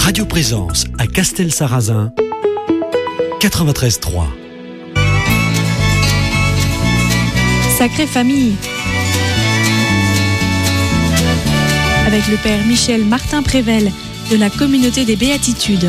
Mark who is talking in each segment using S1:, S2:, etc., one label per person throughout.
S1: Radio Présence à Castel-Sarrazin, 93.3.
S2: Sacrée famille. Avec le père Michel Martin Prével de la communauté des Béatitudes.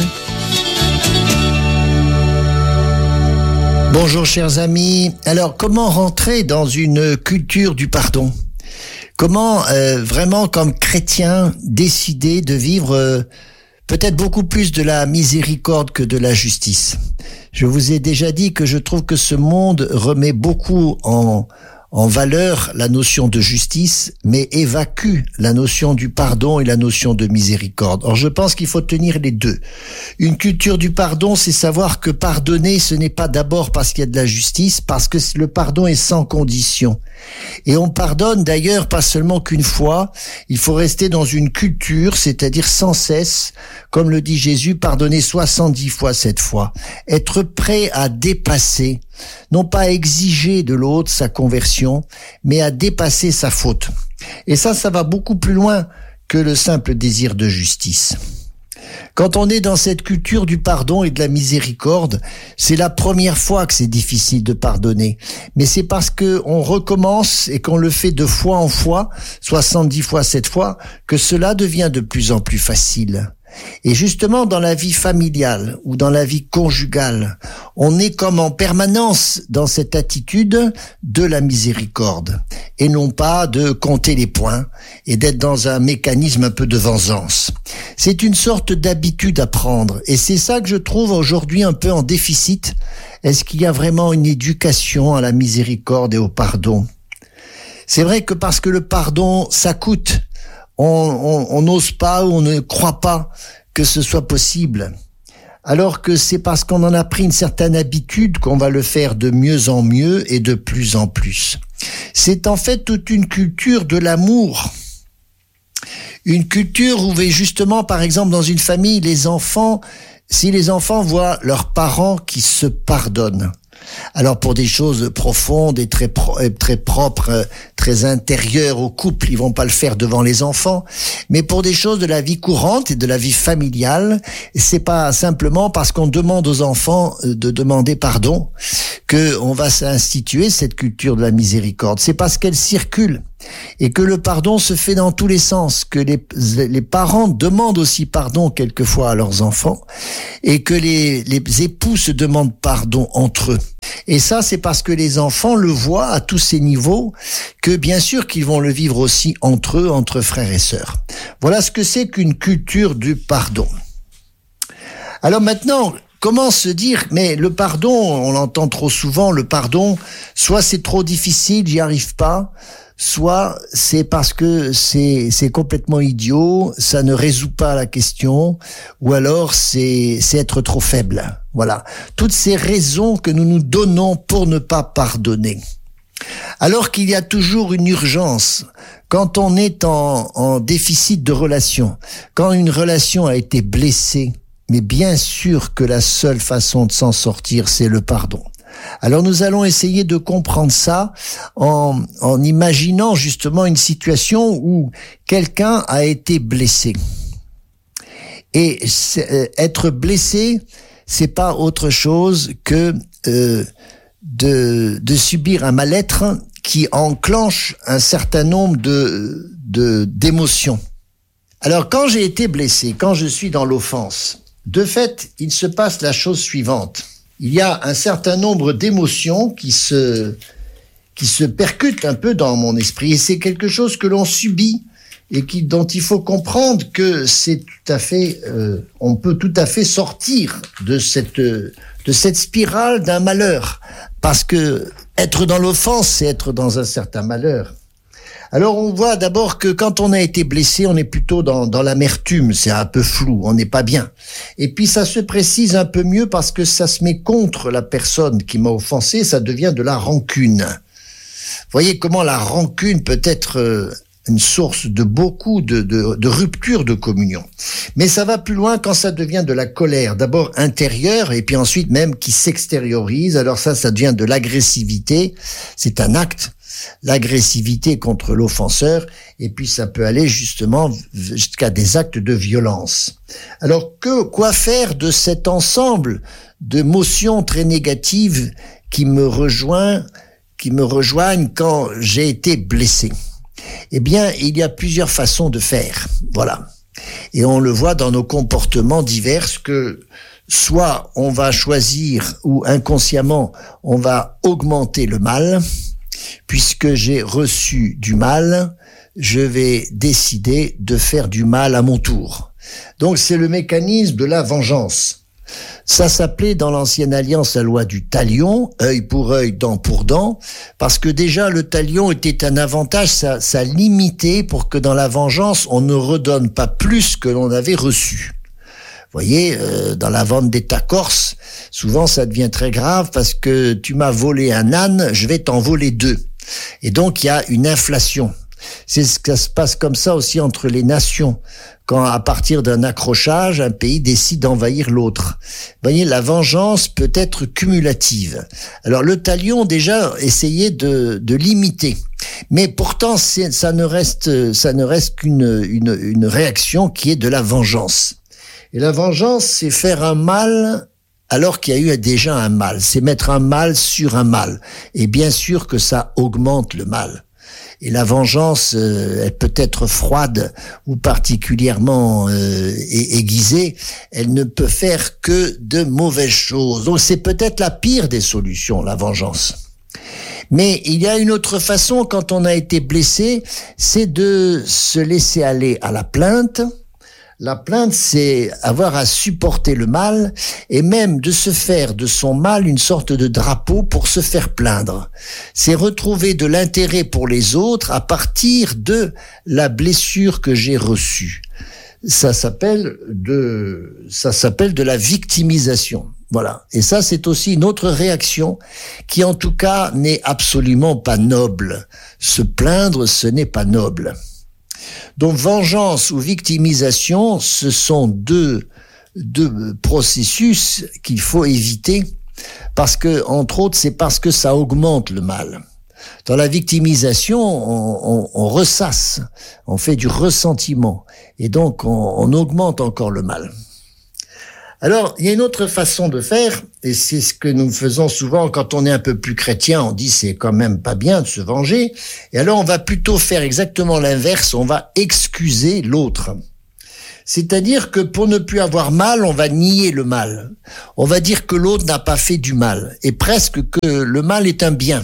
S3: Bonjour chers amis. Alors comment rentrer dans une culture du pardon ? Comment vraiment comme chrétien décider de vivre peut-être beaucoup plus de la miséricorde que de la justice ? Je vous ai déjà dit que je trouve que ce monde remet beaucoup en valeur la notion de justice, mais évacue la notion du pardon et la notion de miséricorde. Or, je pense qu'il faut tenir les deux. Une culture du pardon, c'est savoir que pardonner, ce n'est pas d'abord parce qu'il y a de la justice, parce que le pardon est sans condition. Et on pardonne d'ailleurs pas seulement qu'une fois, il faut rester dans une culture, c'est-à-dire sans cesse, comme le dit Jésus, pardonner 70 fois cette fois. Être prêt à dépasser, non pas à exiger de l'autre sa conversion, mais à dépasser sa faute. Et ça va beaucoup plus loin que le simple désir de justice. Quand on est dans cette culture du pardon et de la miséricorde, c'est la première fois que c'est difficile de pardonner. Mais c'est parce que on recommence et qu'on le fait de fois en fois, 70 fois cette fois, que cela devient de plus en plus facile. Et justement, dans la vie familiale ou dans la vie conjugale, on est comme en permanence dans cette attitude de la miséricorde et non pas de compter les points et d'être dans un mécanisme un peu de vengeance. C'est une sorte d'habitude à prendre et c'est ça que je trouve aujourd'hui un peu en déficit. Est-ce qu'il y a vraiment une éducation à la miséricorde et au pardon ? C'est vrai que parce que le pardon, ça coûte. On n'ose pas ou on ne croit pas que ce soit possible. Alors que c'est parce qu'on en a pris une certaine habitude qu'on va le faire de mieux en mieux et de plus en plus. C'est en fait toute une culture de l'amour. Une culture où justement, par exemple, dans une famille, si les enfants voient leurs parents qui se pardonnent, alors pour des choses profondes et très propres, très intérieures au couple, ils vont pas le faire devant les enfants, mais pour des choses de la vie courante et de la vie familiale, c'est pas simplement parce qu'on demande aux enfants de demander pardon que on va s'instituer cette culture de la miséricorde. C'est parce qu'elle circule et que le pardon se fait dans tous les sens, que les parents demandent aussi pardon quelquefois à leurs enfants et que les époux se demandent pardon entre eux. Et ça, c'est parce que les enfants le voient à tous ces niveaux, que bien sûr qu'ils vont le vivre aussi entre eux, entre frères et sœurs. Voilà ce que c'est qu'une culture du pardon. Alors maintenant, comment se dire, mais le pardon, on l'entend trop souvent, le pardon, soit c'est trop difficile, j'y arrive pas, soit c'est parce que c'est complètement idiot, ça ne résout pas la question, ou alors c'est être trop faible. Voilà. Toutes ces raisons que nous nous donnons pour ne pas pardonner. Alors qu'il y a toujours une urgence. Quand on est en déficit de relation, quand une relation a été blessée, mais bien sûr que la seule façon de s'en sortir, c'est le pardon. Alors nous allons essayer de comprendre ça en imaginant justement une situation où quelqu'un a été blessé. Et être blessé, c'est pas autre chose que de subir un mal-être qui enclenche un certain nombre d'émotions. Alors quand j'ai été blessé, quand je suis dans l'offense, de fait, il se passe la chose suivante. Il y a un certain nombre d'émotions qui se percutent un peu dans mon esprit. Et c'est quelque chose que l'on subit et dont il faut comprendre que c'est tout à fait, on peut tout à fait sortir de cette spirale d'un malheur. Parce que être dans l'offense, c'est être dans un certain malheur. Alors on voit d'abord que quand on a été blessé, on est plutôt dans l'amertume, c'est un peu flou, on n'est pas bien. Et puis ça se précise un peu mieux parce que ça se met contre la personne qui m'a offensé, ça devient de la rancune. Vous voyez comment la rancune peut être une source de beaucoup de rupture de communion. Mais ça va plus loin quand ça devient de la colère, d'abord intérieure et puis ensuite même qui s'extériorise. Alors ça devient de l'agressivité. C'est un acte, l'agressivité contre l'offenseur, et puis ça peut aller justement jusqu'à des actes de violence. Alors quoi faire de cet ensemble de motions très négatives qui me rejoignent quand j'ai été blessé? Eh bien, il y a plusieurs façons de faire. Voilà. Et on le voit dans nos comportements divers que soit on va choisir ou inconsciemment on va augmenter le mal. Puisque j'ai reçu du mal, je vais décider de faire du mal à mon tour. Donc c'est le mécanisme de la vengeance. Ça s'appelait dans l'ancienne alliance la loi du talion, œil pour œil, dent pour dent, parce que déjà le talion était un avantage, ça limitait pour que dans la vengeance, on ne redonne pas plus que l'on avait reçu. Vous voyez, dans la vente d'État corse, souvent ça devient très grave parce que tu m'as volé un âne, je vais t'en voler 2. Et donc il y a une inflation. C'est ce que ça se passe comme ça aussi entre les nations. Quand à partir d'un accrochage, un pays décide d'envahir l'autre. Vous voyez, la vengeance peut être cumulative. Alors le talion déjà essayait de limiter. Mais pourtant, ça ne reste qu'une réaction qui est de la vengeance. Et la vengeance, c'est faire un mal alors qu'il y a eu déjà un mal. C'est mettre un mal sur un mal. Et bien sûr que ça augmente le mal. Et la vengeance, elle peut être froide ou particulièrement aiguisée. Elle ne peut faire que de mauvaises choses. Donc c'est peut-être la pire des solutions, la vengeance. Mais il y a une autre façon, quand on a été blessé, c'est de se laisser aller à la plainte. La plainte, c'est avoir à supporter le mal et même de se faire de son mal une sorte de drapeau pour se faire plaindre. C'est retrouver de l'intérêt pour les autres à partir de la blessure que j'ai reçue. Ça s'appelle de la victimisation. Voilà. Et ça, c'est aussi une autre réaction qui, en tout cas, n'est absolument pas noble. Se plaindre, ce n'est pas noble. Donc vengeance ou victimisation, ce sont deux processus qu'il faut éviter parce que, entre autres, c'est parce que ça augmente le mal. Dans la victimisation, on ressasse, on fait du ressentiment et donc on augmente encore le mal. Alors, il y a une autre façon de faire, et c'est ce que nous faisons souvent quand on est un peu plus chrétien, on dit c'est quand même pas bien de se venger, et alors on va plutôt faire exactement l'inverse, on va excuser l'autre. C'est-à-dire que pour ne plus avoir mal, on va nier le mal. On va dire que l'autre n'a pas fait du mal, et presque que le mal est un bien.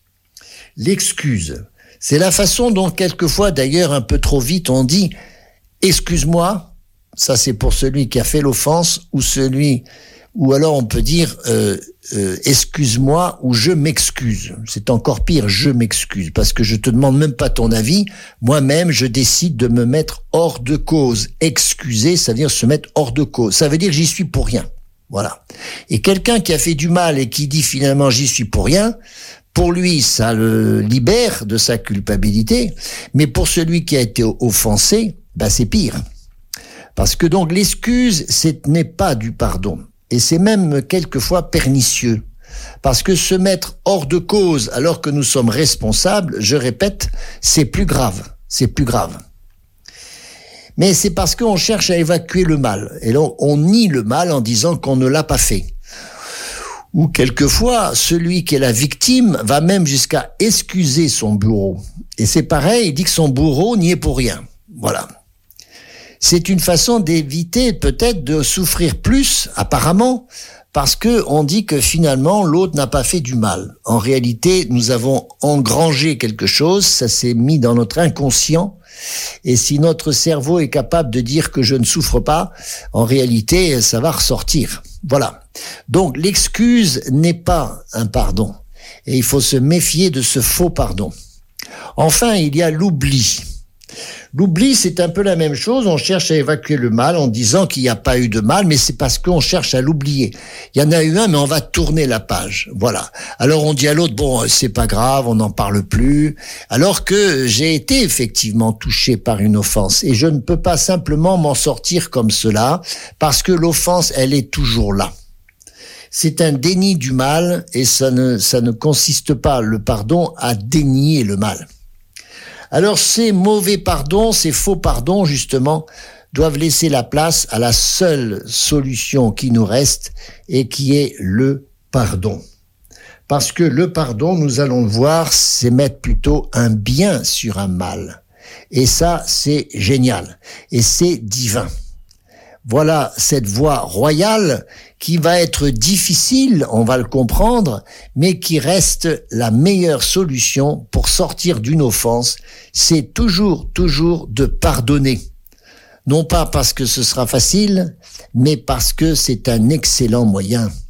S3: L'excuse, c'est la façon dont quelquefois, d'ailleurs un peu trop vite, on dit « excuse-moi ». Ça, c'est pour celui qui a fait l'offense ou alors on peut dire excuse-moi ou je m'excuse. C'est encore pire, je m'excuse, parce que je te demande même pas ton avis. Moi-même, je décide de me mettre hors de cause. Excuser, ça veut dire se mettre hors de cause. Ça veut dire j'y suis pour rien. Voilà. Et quelqu'un qui a fait du mal et qui dit finalement j'y suis pour rien, pour lui, ça le libère de sa culpabilité. Mais pour celui qui a été offensé, c'est pire. Parce que donc l'excuse, ce n'est pas du pardon. Et c'est même quelquefois pernicieux. Parce que se mettre hors de cause alors que nous sommes responsables, je répète, c'est plus grave. C'est plus grave. Mais c'est parce qu'on cherche à évacuer le mal. Et là, on nie le mal en disant qu'on ne l'a pas fait. Ou quelquefois, celui qui est la victime va même jusqu'à excuser son bourreau. Et c'est pareil, il dit que son bourreau n'y est pour rien. Voilà. C'est une façon d'éviter peut-être de souffrir plus, apparemment, parce que on dit que finalement l'autre n'a pas fait du mal. En réalité, nous avons engrangé quelque chose, ça s'est mis dans notre inconscient, et si notre cerveau est capable de dire que je ne souffre pas, en réalité, ça va ressortir. Voilà. Donc l'excuse n'est pas un pardon, et il faut se méfier de ce faux pardon. Enfin, il y a l'oubli. L'oubli, c'est un peu la même chose. On cherche à évacuer le mal en disant qu'il n'y a pas eu de mal, mais c'est parce qu'on cherche à l'oublier. Il y en a eu un, mais on va tourner la page. Voilà. Alors on dit à l'autre, bon, c'est pas grave, on n'en parle plus. Alors que j'ai été effectivement touché par une offense. Et je ne peux pas simplement m'en sortir comme cela, parce que l'offense, elle est toujours là. C'est un déni du mal, et ça ne consiste pas, le pardon, à dénier le mal. Alors ces mauvais pardons, ces faux pardons justement, doivent laisser la place à la seule solution qui nous reste et qui est le pardon. Parce que le pardon, nous allons le voir, c'est mettre plutôt un bien sur un mal. Et ça, c'est génial. Et c'est divin. Voilà cette voie royale qui va être difficile, on va le comprendre, mais qui reste la meilleure solution pour sortir d'une offense. C'est toujours de pardonner. Non pas parce que ce sera facile, mais parce que c'est un excellent moyen.